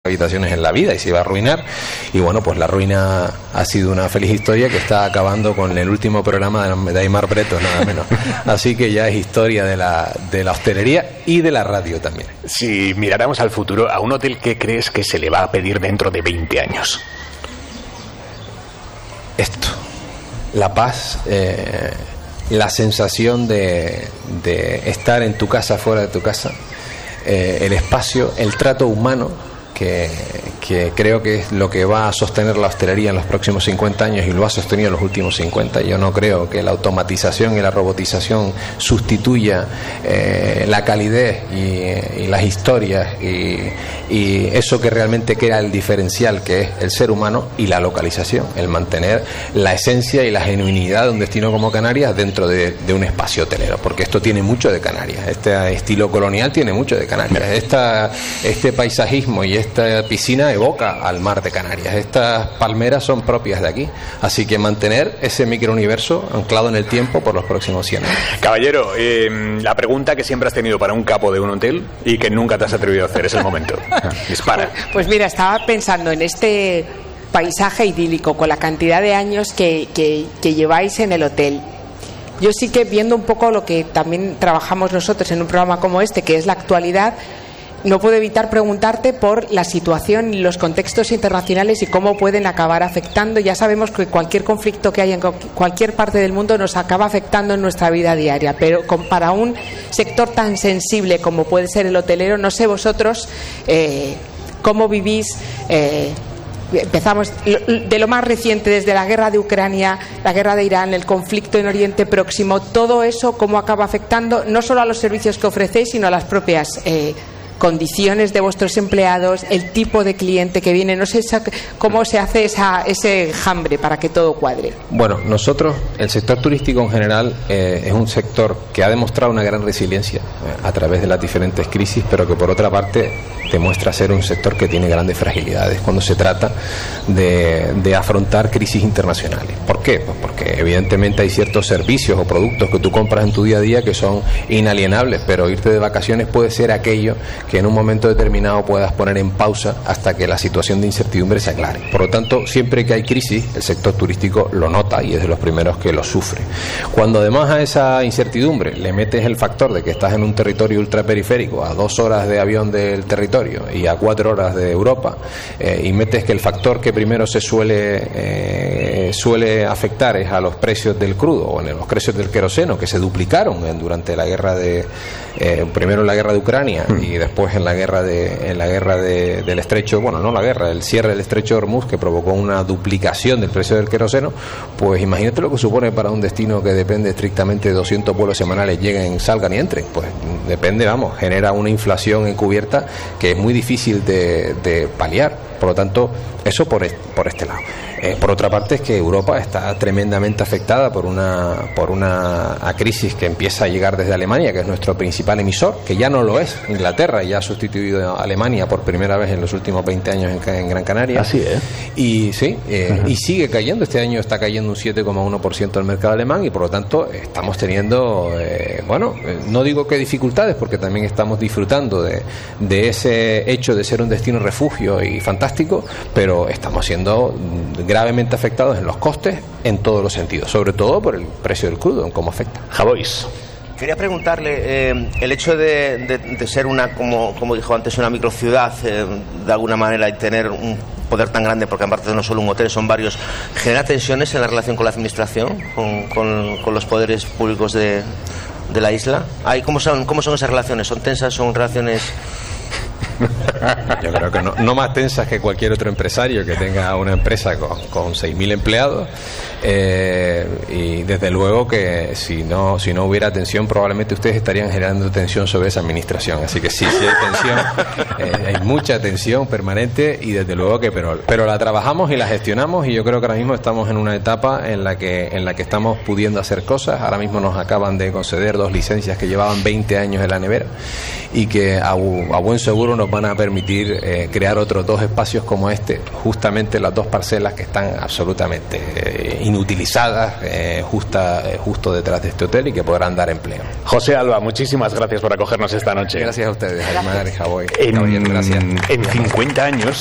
habitaciones en la vida y se iba a arruinar. Y bueno, pues la ruina ha sido una feliz historia que está acabando con el último programa de Aimar Bretos, nada menos. Así que ya es historia de la hostelería y de la radio también. Si miráramos al futuro, a un hotel, ¿qué crees que se le va a pedir dentro de 20 años? Esto, la paz, la sensación de estar en tu casa, fuera de tu casa, el espacio, el trato humano, que creo que es lo que va a sostener la hostelería en los próximos 50 años y lo ha sostenido en los últimos 50. Yo no creo que la automatización y la robotización sustituya la calidez y las historias y eso que realmente crea el diferencial, que es el ser humano y la localización, el mantener la esencia y la genuinidad de un destino como Canarias dentro de un espacio hotelero, porque esto tiene mucho de Canarias, este estilo colonial tiene mucho de Canarias, este paisajismo y esta piscina evoca al mar de Canarias, estas palmeras son propias de aquí, así que mantener ese microuniverso anclado en el tiempo por los próximos 100 años. Caballero, la pregunta que siempre has tenido para un capo de un hotel y que nunca te has atrevido a hacer, es el momento. Dispara. Pues mira, estaba pensando en este paisaje idílico con la cantidad de años que lleváis en el hotel. Yo sí que, viendo un poco lo que también trabajamos nosotros en un programa como este, que es la actualidad, no puedo evitar preguntarte por la situación y los contextos internacionales y cómo pueden acabar afectando. Ya sabemos que cualquier conflicto que haya en cualquier parte del mundo nos acaba afectando en nuestra vida diaria, pero para un sector tan sensible como puede ser el hotelero, no sé vosotros cómo vivís. Empezamos de lo más reciente, desde la guerra de Ucrania, la guerra de Irán, el conflicto en Oriente Próximo, todo eso cómo acaba afectando no solo a los servicios que ofrecéis, sino a las propias condiciones de vuestros empleados, el tipo de cliente que viene. No sé cómo se hace ese enjambre para que todo cuadre. Bueno, nosotros, el sector turístico en general es un sector que ha demostrado una gran resiliencia a través de las diferentes crisis, pero que por otra parte demuestra ser un sector que tiene grandes fragilidades cuando se trata de afrontar crisis internacionales. ¿Por qué? Pues porque evidentemente hay ciertos servicios o productos que tú compras en tu día a día que son inalienables, pero irte de vacaciones puede ser aquello que en un momento determinado puedas poner en pausa hasta que la situación de incertidumbre se aclare. Por lo tanto, siempre que hay crisis, el sector turístico lo nota y es de los primeros que lo sufre. Cuando además a esa incertidumbre le metes el factor de que estás en un territorio ultraperiférico, a 2 horas de avión del territorio y a 4 horas de Europa, y metes que el factor que primero se suele afectar es a los precios del crudo o en los precios del queroseno, que se duplicaron durante la guerra primero en la guerra de Ucrania y después en la guerra del estrecho, el cierre del estrecho de Hormuz, que provocó una duplicación del precio del queroseno. Pues imagínate lo que supone para un destino que depende estrictamente de 200 vuelos semanales lleguen, salgan y entren. Pues depende, genera una inflación encubierta que es muy difícil de paliar. Por lo tanto, eso por este lado. Por otra parte, es que Europa está tremendamente afectada por una crisis que empieza a llegar desde Alemania, que es nuestro principal emisor, que ya no lo es. Inglaterra ya ha sustituido a Alemania por primera vez en los últimos 20 años en Gran Canaria. Así es. Y sí, y sigue cayendo. Este año está cayendo un 7,1% el mercado alemán y por lo tanto estamos teniendo, no digo que dificultades, porque también estamos disfrutando de ese hecho de ser un destino refugio y fantástico, pero estamos siendo gravemente afectados en los costes en todos los sentidos, sobre todo por el precio del crudo, en cómo afecta. Javois. Quería preguntarle, el hecho de ser como dijo antes, una microciudad, de alguna manera, y tener un poder tan grande, porque aparte no solo un hotel, son varios, ¿genera tensiones en la relación con la administración, con los poderes públicos de la isla? ¿Cómo son esas relaciones? ¿Son tensas? ¿Son relaciones...? Yo creo que no más tensas que cualquier otro empresario que tenga una empresa con 6.000 empleados, y desde luego que si no hubiera tensión, probablemente ustedes estarían generando tensión sobre esa administración. Así que sí hay tensión, hay mucha tensión permanente y desde luego que pero la trabajamos y la gestionamos, y yo creo que ahora mismo estamos en una etapa en la que estamos pudiendo hacer cosas. Ahora mismo nos acaban de conceder 2 licencias que llevaban 20 años en la nevera y que a buen seguro nos van a permitir crear otros 2 espacios como este, justamente las 2 parcelas que están absolutamente inutilizadas, justo detrás de este hotel, y que podrán dar empleo. José Alba, muchísimas gracias por acogernos esta noche. Gracias a ustedes, Aimar y Javois. En 50 años